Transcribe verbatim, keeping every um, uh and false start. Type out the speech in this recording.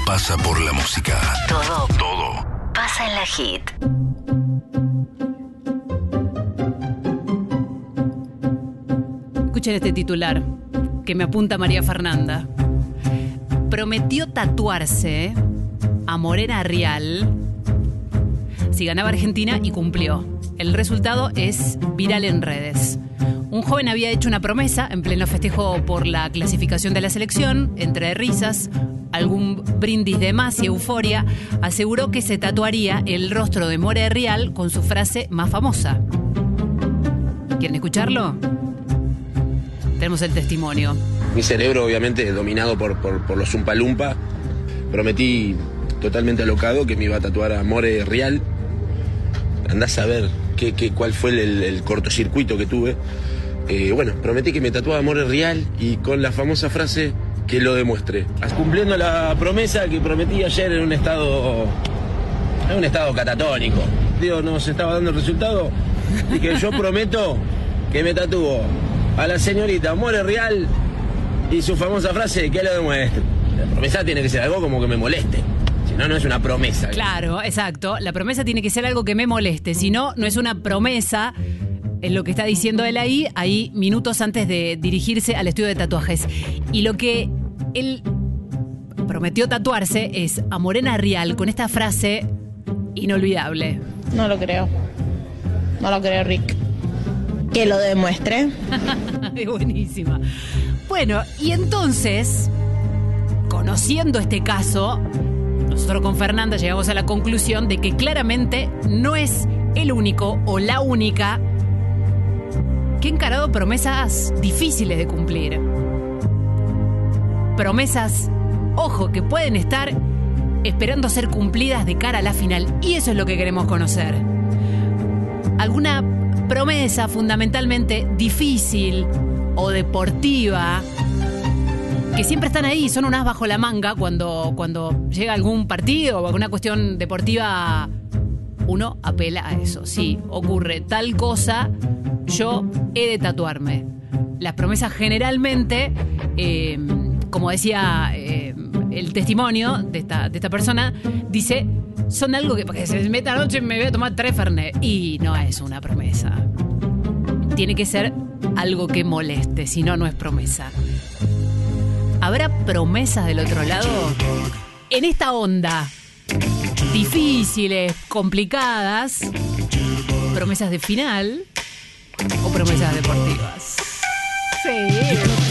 pasa por la música. Todo, Todo pasa en la Hit. Escuchen este titular que me apunta María Fernanda. Prometió tatuarse a Morena Rial si ganaba Argentina y cumplió. El resultado es viral en redes. Un joven había hecho una promesa en pleno festejo por la clasificación de la selección, entre risas, algún brindis de más y euforia, aseguró que se tatuaría el rostro de More Rial con su frase más famosa. ¿Quieren escucharlo? Tenemos el testimonio. Mi cerebro, obviamente, dominado por, por, por los Zumpalumpa, prometí totalmente alocado que me iba a tatuar a More Rial. Andás a ver qué, qué, cuál fue el, el cortocircuito que tuve. Eh, bueno, prometí que me tatuaba a More Rial y con la famosa frase que lo demuestre. Cumpliendo la promesa que prometí ayer en un estado, en un estado catatónico. Digo, no se estaba dando el resultado y que yo prometo que me tatúo a la señorita More Rial y su famosa frase que lo demuestre. La promesa tiene que ser algo como que me moleste. Si no, no es una promesa. Claro, exacto. La promesa tiene que ser algo que me moleste. Si no, no es una promesa. Es lo que está diciendo él ahí, ahí minutos antes de dirigirse al estudio de tatuajes. Y lo que él prometió tatuarse es a Morena Rial con esta frase inolvidable. No lo creo. No lo creo, Rick. Que lo demuestre. Es buenísima. Bueno, y entonces, conociendo este caso, nosotros con Fernanda llegamos a la conclusión de que claramente no es el único o la única que ha encarado promesas difíciles de cumplir. Promesas, ojo, que pueden estar esperando ser cumplidas de cara a la final. Y eso es lo que queremos conocer. Alguna promesa fundamentalmente difícil o deportiva que siempre están ahí, son un as bajo la manga cuando, cuando llega algún partido o alguna cuestión deportiva. Uno apela a eso. Sí, ocurre tal cosa, yo he de tatuarme. Las promesas generalmente, eh, como decía eh, el testimonio de esta, de esta persona, dice, son algo que, porque se meta anoche me voy a tomar tres Fernet. Y no es una promesa. Tiene que ser algo que moleste, si no, no es promesa. ¿Habrá promesas del otro lado? En esta onda, difíciles, complicadas, promesas de final o promesas deportivas. Sí.